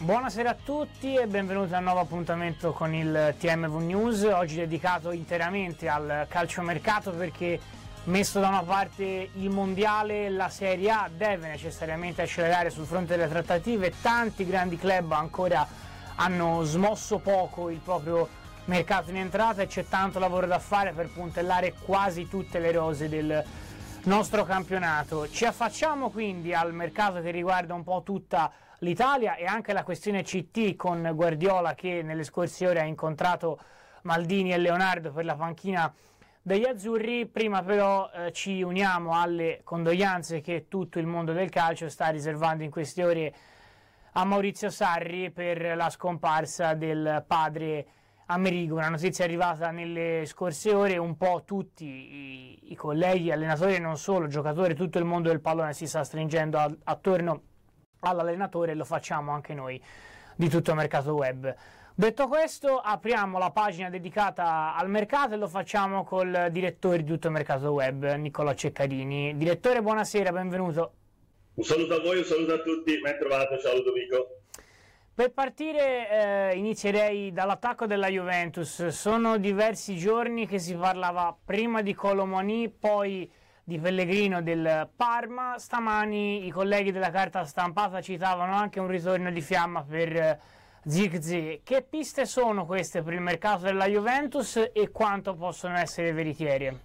Buonasera a tutti e benvenuti a un nuovo appuntamento con il TMV News, oggi dedicato interamente al calciomercato perché messo da una parte il mondiale, la Serie A deve necessariamente accelerare sul fronte delle trattative, tanti grandi club ancora hanno smosso poco il proprio mercato in entrata e c'è tanto lavoro da fare per puntellare quasi tutte le rose del nostro campionato. Ci affacciamo quindi al mercato che riguarda un po' tutta l'Italia e anche la questione CT con Guardiola che nelle scorse ore ha incontrato Maldini e Leonardo per la panchina degli azzurri. Prima però ci uniamo alle condoglianze che tutto il mondo del calcio sta riservando in queste ore a Maurizio Sarri per la scomparsa del padre Amerigo, una notizia arrivata nelle scorse ore. Un po' tutti i colleghi, allenatori e non solo, giocatori, tutto il mondo del pallone si sta stringendo attorno all'allenatore e lo facciamo anche noi di Tutto Mercato Web. Detto questo, apriamo la pagina dedicata al mercato e lo facciamo col direttore di Tutto Mercato Web, Niccolò Ceccarini. Direttore, buonasera, benvenuto. Un saluto a voi, un saluto a tutti, ben trovato, ciao Ludovico. Per partire inizierei dall'attacco della Juventus. Sono diversi giorni che si parlava prima di Kolo Muani, poi di Pellegrino del Parma. Stamani i colleghi della carta stampata citavano anche un ritorno di fiamma per Zirkzee. Che piste sono queste per il mercato della Juventus e quanto possono essere veritiere?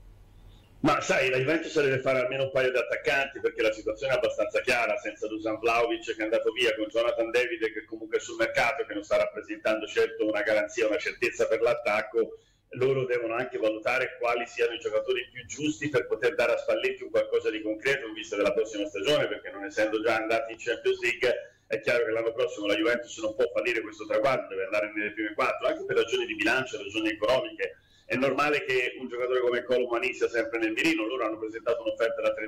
Ma sai, la Juventus deve fare almeno un paio di attaccanti perché la situazione è abbastanza chiara, senza Dusan Vlahovic che è andato via, con Jonathan David che comunque è sul mercato, che non sta rappresentando certo una garanzia, una certezza per l'attacco. Loro devono anche valutare quali siano i giocatori più giusti per poter dare a Spalletti un qualcosa di concreto in vista della prossima stagione, perché non essendo già andati in Champions League è chiaro che l'anno prossimo la Juventus non può fallire questo traguardo, deve andare nelle prime quattro, anche per ragioni di bilancio, ragioni economiche. È normale che un giocatore come Kolo Muani sia sempre nel mirino. Loro hanno presentato un'offerta da